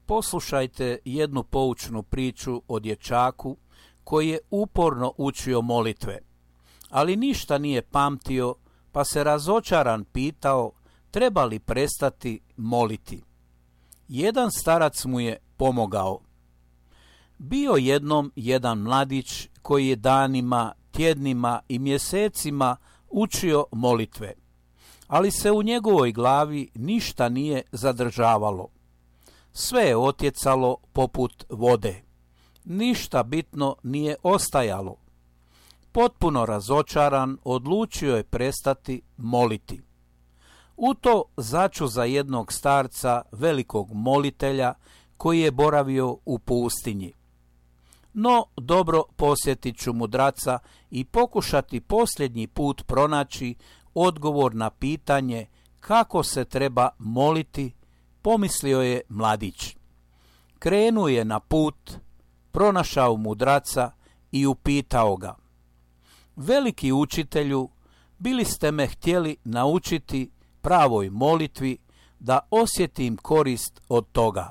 Poslušajte jednu poučnu priču o dječaku koji je uporno učio molitve, ali ništa nije pamtio, pa se razočaran pitao treba li prestati moliti. Jedan starac mu je pomogao. Bio jednom jedan mladić koji je danima, tjednima i mjesecima učio molitve, ali se u njegovoj glavi ništa nije zadržavalo. Sve je otjecalo poput vode. Ništa bitno nije ostajalo. Potpuno razočaran, odlučio je prestati moliti. U to začu za jednog starca, velikog molitelja, koji je boravio u pustinji. No, dobro, posjetit ću mudraca i pokušati posljednji put pronaći odgovor na pitanje kako se treba moliti, pomislio je mladić. Krenuo je na put, pronašao mudraca i upitao ga: veliki učitelju, bili ste me htjeli naučiti pravoj molitvi da osjetim korist od toga.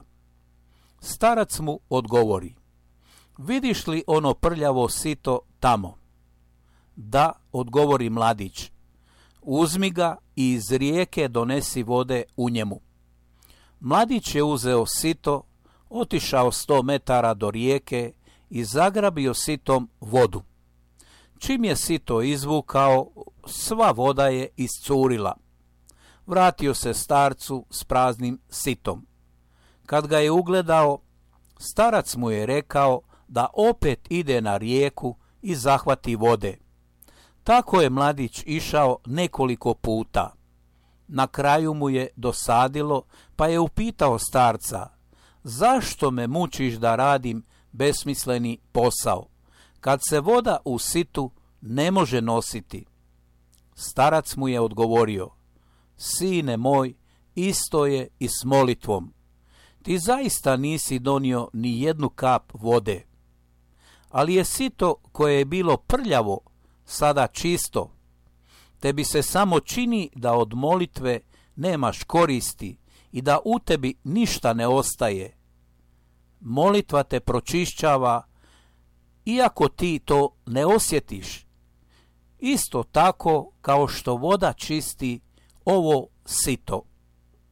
Starac mu odgovori: vidiš li ono prljavo sito tamo? Da, odgovori mladić. Uzmi ga i iz rijeke donesi vode u njemu. Mladić je uzeo sito, otišao 100 metara do rijeke i zagrabio sitom vodu. Čim je sito izvukao, sva voda je iscurila. Vratio se starcu s praznim sitom. Kad ga je ugledao, starac mu je rekao da opet ide na rijeku i zahvati vode. Tako je mladić išao nekoliko puta. Na kraju mu je dosadilo, pa je upitao starca: zašto me mučiš da radim besmisleni posao, kad se voda u situ ne može nositi? Starac mu je odgovorio: sine moj, isto je i s molitvom. Ti zaista nisi donio ni jednu kap vode, ali je sito koje je bilo prljavo sada čisto. Tebi se samo čini da od molitve nemaš koristi i da u tebi ništa ne ostaje. Molitva te pročišćava, iako ti to ne osjetiš. Isto tako kao što voda čisti ovo sito.